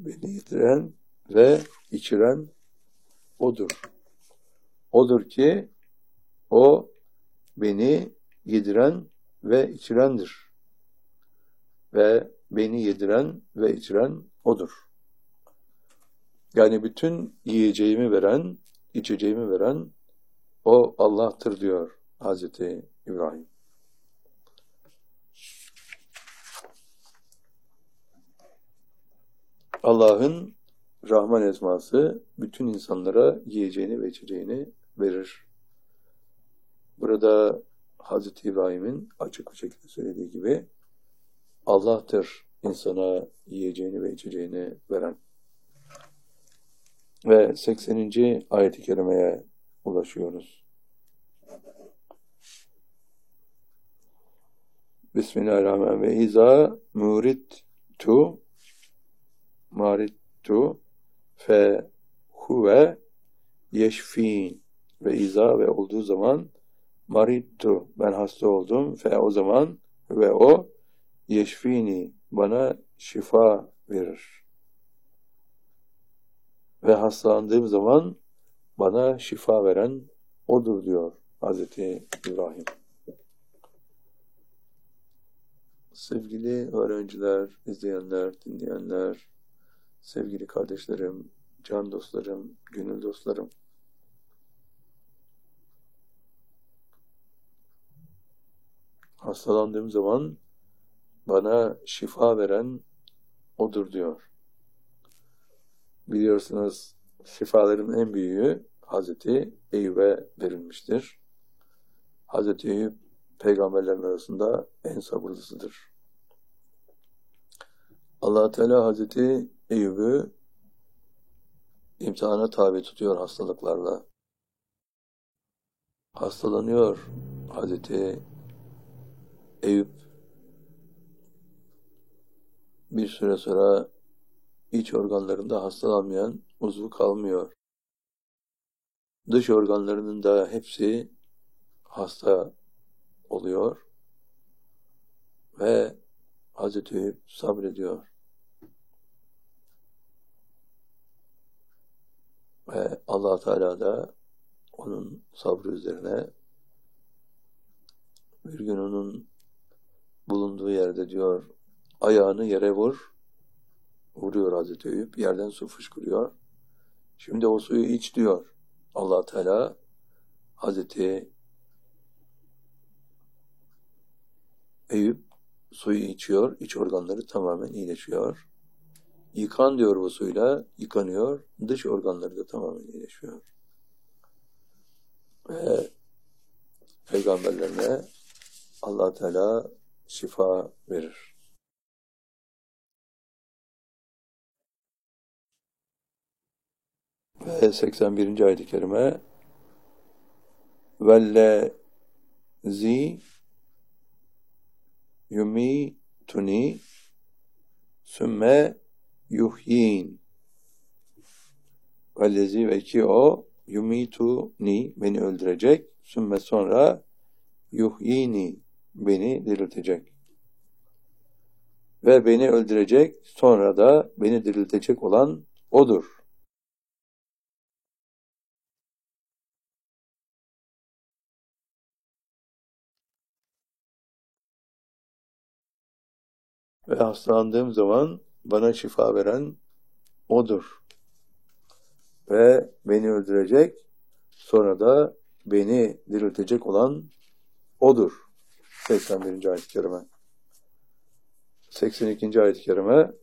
beni yediren ve içiren O'dur. O'dur ki O beni yediren ve içirendir. Ve beni yediren ve içiren O'dur. Yani bütün yiyeceğimi veren, içeceğimi veren O Allah'tır diyor Hazreti İbrahim. Allah'ın Rahman esması bütün insanlara yiyeceğini ve içeceğini verir. Burada Hazreti İbrahim'in açık bir şekilde söylediği gibi Allah'tır insana yiyeceğini ve içeceğini veren. Ve 80. ayet-i kerimeye ulaşıyoruz. Bismillahirrahmanirrahim. Ve izâ marittu fe huve yeşfîn. Ve izâ ve olduğu zaman marittu ben hasta oldum fe o zaman ve o yeşfini bana şifa verir. Ve hastalandığım zaman bana şifa veren O'dur diyor Hazreti İbrahim. Sevgili öğrenciler, izleyenler, dinleyenler, sevgili kardeşlerim, can dostlarım, gönül dostlarım. Hastalandığım zaman bana şifa veren O'dur diyor. Biliyorsunuz şifaların en büyüğü Hazreti Eyüp'e verilmiştir. Hazreti Eyüp peygamberlerin arasında en sabırlısıdır. Allah Teala Hazreti Eyüp'ü imtihana tabi tutuyor hastalıklarla. Hastalanıyor Hazreti Eyüp. Bir süre sonra iç organlarında hastalanmayan uzvu kalmıyor. Dış organlarının da hepsi hasta oluyor ve Hazreti Eyüp sabrediyor. Ve Allah Teala da onun sabrı üzerine bir gün onun bulunduğu yerde diyor ayağını yere vuruyor Hazreti Eyüp, yerden su fışkırıyor. Şimdi o suyu iç diyor Allah Teala. Hazreti Eyüp suyu içiyor, iç organları tamamen iyileşiyor. Yıkan diyor bu suyla, yıkanıyor, dış organları da tamamen iyileşiyor. Ve peygamberlerine Allah Teala şifa verir. Ve 81. ayet-i kerime vellezî yumituni sümme yuhyin vellezî ve ki o yumituni beni öldürecek sümme sonra yuhyini beni diriltecek ve beni öldürecek sonra da beni diriltecek olan O'dur. Ve hastalandığım zaman bana şifa veren O'dur. Ve beni öldürecek, sonra da beni diriltecek olan O'dur. 81. ayet-i kerime. 82. ayet-i kerime